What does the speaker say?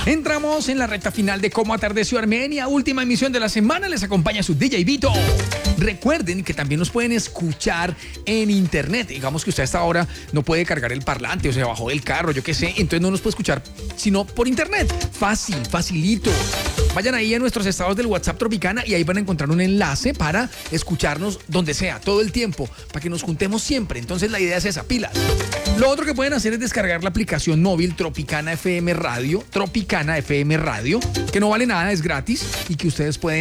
Entramos en la recta final de Cómo Atardeció Armenia, última emisión de la semana. Les acompaña su DJ Vito. Recuerden que también nos pueden escuchar en internet. Digamos que usted a esta hora no puede cargar el parlante o se bajó del carro, yo qué sé. Entonces no nos puede escuchar sino por internet. Fácil, facilito. Vayan ahí a nuestros estados del WhatsApp Tropicana y ahí van a encontrar un enlace para escucharnos donde sea, todo el tiempo, para que nos juntemos siempre. Entonces la idea es esa, pilas. Lo otro que pueden hacer es descargar la aplicación móvil Tropicana FM Radio, que no vale nada, es gratis y que ustedes pueden